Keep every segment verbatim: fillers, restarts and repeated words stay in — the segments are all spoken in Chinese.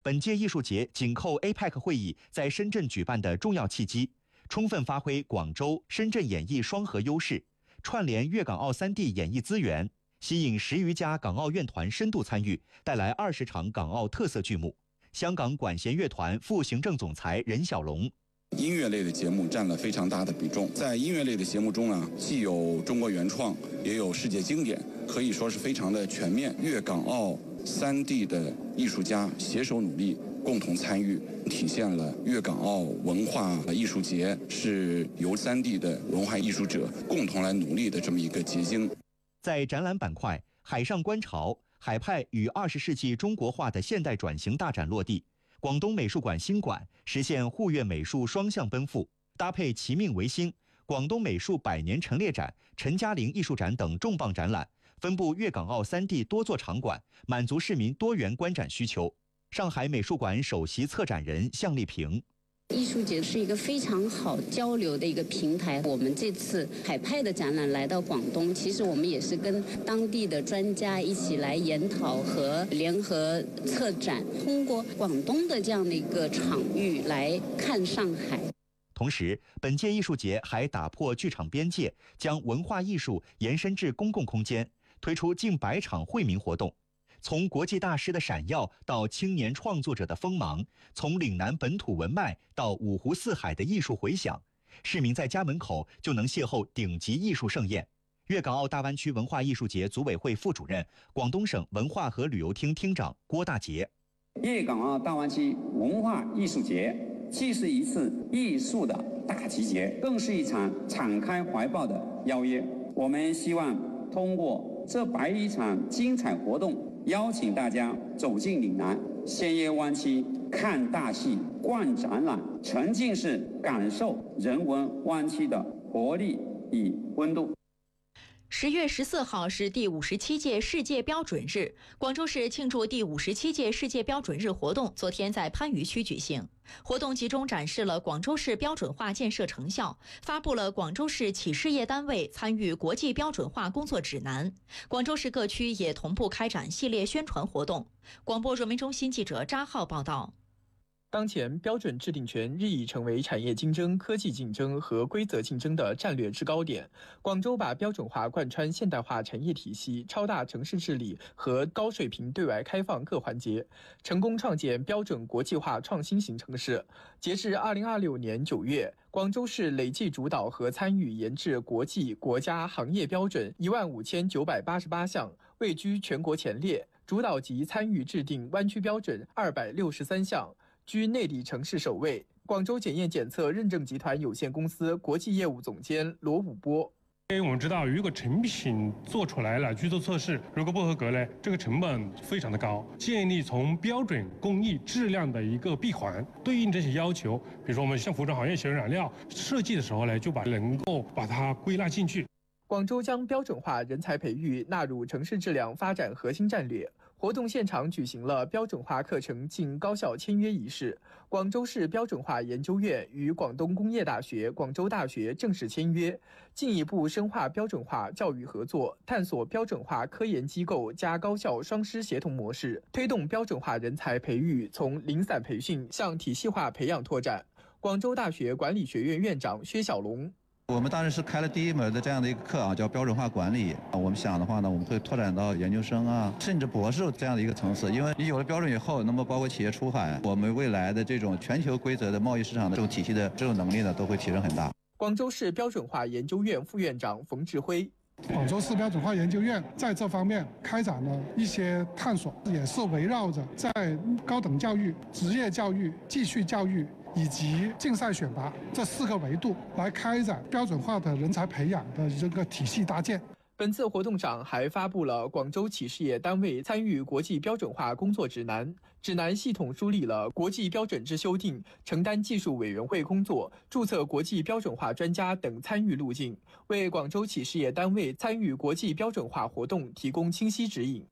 本届艺术节紧扣 A P E C 会议在深圳举办的重要契机，充分发挥广州、深圳演艺双核优势，串联粤港澳三地演艺资源，吸引十余家港澳院团深度参与，带来二十场港澳特色剧目。香港管弦乐团副行政总裁任小龙。 音乐类的节目占了非常大的比重，在音乐类的节目中呢，既有中国原创，也有世界经典，可以说是非常的全面。粤港澳三地的艺术家携手努力，共同参与，体现了粤港澳文化艺术节是由三地的文化艺术者共同来努力的这么一个结晶。 在展览板块，海上观潮，海派与二十世纪中国化的现代转型大展落地。广东美术馆新馆实现沪粤美术双向奔赴，搭配其命维新、广东美术百年陈列展、陈嘉玲艺术展等重磅展览，分布粤港澳三地多座场馆，满足市民多元观展需求。上海美术馆首席策展人向丽萍。 艺术节是一个非常好交流的一个平台。我们这次海派的展览来到广东，其实我们也是跟当地的专家一起来研讨和联合策展，通过广东的这样的一个场域来看上海。 同时，本届艺术节还打破剧场边界，将文化艺术延伸至公共空间，推出近百场惠民活动。从国际大师的闪耀到青年创作者的锋芒，从岭南本土文脉到五湖四海的艺术回响，市民在家门口就能邂逅顶级艺术盛宴。粤港澳大湾区文化艺术节组委会副主任、广东省文化和旅游厅厅长郭大杰。 粤港澳大湾区文化艺术节既是一次艺术的大集结，更是一场敞开怀抱的邀约。我们希望通过这百余场精彩活动，邀请大家走进岭南，鲜椰湾区，看大戏，逛展览，沉浸式感受人文湾区的活力与温度。 十月十四号是第五十七届世界标准日，广州市庆祝第五十七届世界标准日活动昨天在番禺区举行。活动集中展示了广州市标准化建设成效，发布了广州市企事业单位参与国际标准化工作指南。广州市各区也同步开展系列宣传活动。广播人民中心记者扎浩报道。 当前，标准制定权日益成为产业竞争、科技竞争和规则竞争的战略制高点。广州把标准化贯穿现代化产业体系、超大城市治理和高水平对外开放各环节，成功创建标准国际化创新型城市。截至二零二六年九月，广州市累计主导和参与研制国际、国家、行业标准一万五千九百八十八项，位居全国前列；主导及参与制定湾区标准二百六十三项。居内地城市首位。广州检验检测认证集团有限公司国际业务总监罗武波。 因为我们知道，如果成品做出来了去做测试，如果不合格呢，这个成本非常的高。建立从标准工艺质量的一个闭环，对应这些要求，比如说我们像服装行业写染料设计的时候呢，就把能够把它归纳进去。 广州将标准化人才培育纳入城市质量发展核心战略。活动现场举行了标准化课程进高校签约仪式。广州市标准化研究院与广东工业大学、广州大学正式签约，进一步深化标准化教育合作，探索标准化科研机构加高校双师协同模式，推动标准化人才培育从零散培训向体系化培养拓展。广州大学管理学院院长薛小龙。 我们当时是开了第一门的这样的一个课啊，叫标准化管理。我们想的话呢，我们会拓展到研究生啊，甚至博士这样的一个层次。因为你有了标准以后，那么包括企业出海，我们未来的这种全球规则的贸易市场的这种体系的这种能力呢，都会提升很大。 广州市标准化研究院副院长冯志辉。 广州市标准化研究院在这方面开展了一些探索，也是围绕着在高等教育、职业教育、继续教育以及竞赛选拔这四个维度来开展标准化的人才培养的这个体系搭建。 本次活动上还发布了广州企事业单位参与国际标准化工作指南，指南系统梳理了国际标准之修订、承担技术委员会工作、注册国际标准化专家等参与路径，为广州企事业单位参与国际标准化活动提供清晰指引。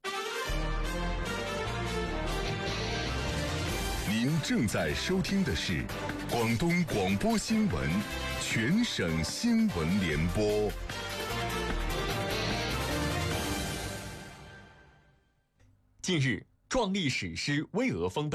您正在收听的是广东广播新闻全省新闻联播。 近日，壮丽史诗《巍峨峰》